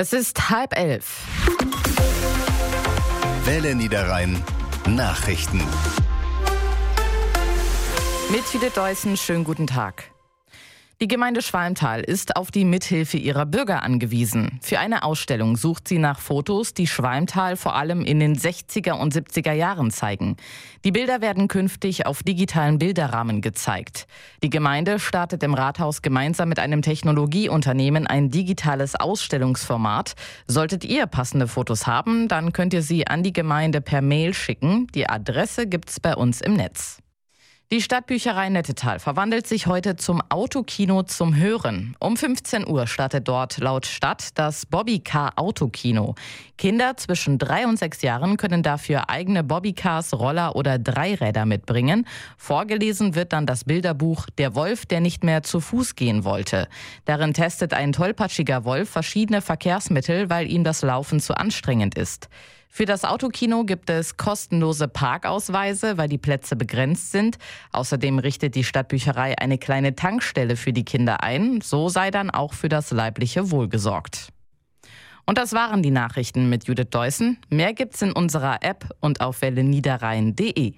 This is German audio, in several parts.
Es ist 10:30. Welle Niederrhein Nachrichten. Mit Judith Deussen, schönen guten Tag. Die Gemeinde Schwalmtal ist auf die Mithilfe ihrer Bürger angewiesen. Für eine Ausstellung sucht sie nach Fotos, die Schwalmtal vor allem in den 60er und 70er Jahren zeigen. Die Bilder werden künftig auf digitalen Bilderrahmen gezeigt. Die Gemeinde startet im Rathaus gemeinsam mit einem Technologieunternehmen ein digitales Ausstellungsformat. Solltet ihr passende Fotos haben, dann könnt ihr sie an die Gemeinde per Mail schicken. Die Adresse gibt's bei uns im Netz. Die Stadtbücherei Nettetal verwandelt sich heute zum Autokino zum Hören. Um 15 Uhr startet dort laut Stadt das Bobbycar Autokino. Kinder zwischen 3 und 6 Jahren können dafür eigene Bobbycars, Roller oder Dreiräder mitbringen. Vorgelesen wird dann das Bilderbuch Der Wolf, der nicht mehr zu Fuß gehen wollte. Darin testet ein tollpatschiger Wolf verschiedene Verkehrsmittel, weil ihm das Laufen zu anstrengend ist. Für das Autokino gibt es kostenlose Parkausweise, weil die Plätze begrenzt sind. Außerdem richtet die Stadtbücherei eine kleine Tankstelle für die Kinder ein. So sei dann auch für das leibliche Wohl gesorgt. Und das waren die Nachrichten mit Judith Deussen. Mehr gibt's in unserer App und auf welleniederrhein.de.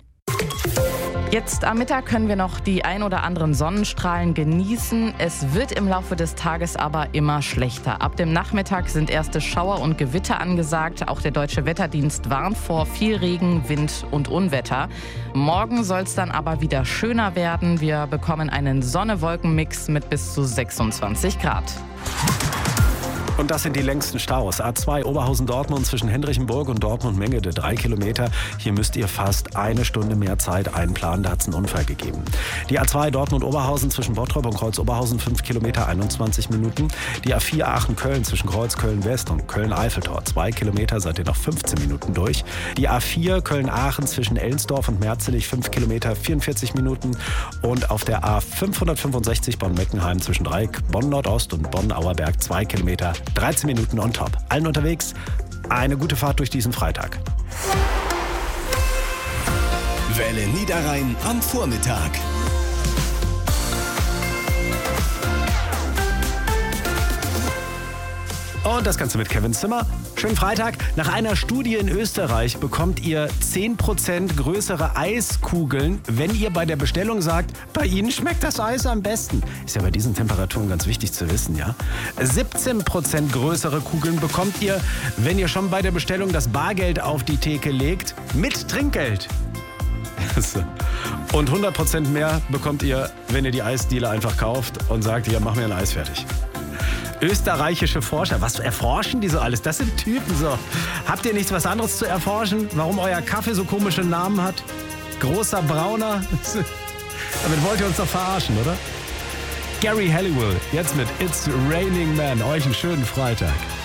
Jetzt am Mittag können wir noch die ein oder anderen Sonnenstrahlen genießen. Es wird im Laufe des Tages aber immer schlechter. Ab dem Nachmittag sind erste Schauer und Gewitter angesagt. Auch der Deutsche Wetterdienst warnt vor viel Regen, Wind und Unwetter. Morgen soll es dann aber wieder schöner werden. Wir bekommen einen Sonne-Wolken-Mix mit bis zu 26 Grad. Und das sind die längsten Staus. A2 Oberhausen-Dortmund zwischen Hendrichenburg und Dortmund-Mengede 3 Kilometer. Hier müsst ihr fast eine Stunde mehr Zeit einplanen. Da hat es einen Unfall gegeben. Die A2 Dortmund-Oberhausen zwischen Bottrop und Kreuz-Oberhausen 5 Kilometer 21 Minuten. Die A4 Aachen-Köln zwischen Kreuz-Köln-West und Köln-Eiffeltor 2 Kilometer, seid ihr noch 15 Minuten durch. Die A4 Köln-Aachen zwischen Ellensdorf und Merzelich 5 Kilometer 44 Minuten. Und auf der A565 Bonn-Meckenheim zwischen Dreieck Bonn-Nordost und Bonn-Auerberg 2 Kilometer 13 Minuten on top. Allen unterwegs eine gute Fahrt durch diesen Freitag. Welle Niederrhein am Vormittag. Und das Ganze mit Kevin Zimmer. Schönen Freitag. Nach einer Studie in Österreich bekommt ihr 10% größere Eiskugeln, wenn ihr bei der Bestellung sagt, bei Ihnen schmeckt das Eis am besten. Ist ja bei diesen Temperaturen ganz wichtig zu wissen, ja? 17% größere Kugeln bekommt ihr, wenn ihr schon bei der Bestellung das Bargeld auf die Theke legt, mit Trinkgeld. Und 100% mehr bekommt ihr, wenn ihr die Eisdiele einfach kauft und sagt, hier, mach mir ein Eis fertig. Österreichische Forscher. Was erforschen die so alles? Das sind Typen so. Habt ihr nichts was anderes zu erforschen? Warum euer Kaffee so komische Namen hat? Großer Brauner? Damit wollt ihr uns doch verarschen, oder? Gary Halliwell, jetzt mit It's Raining Man. Euch einen schönen Freitag.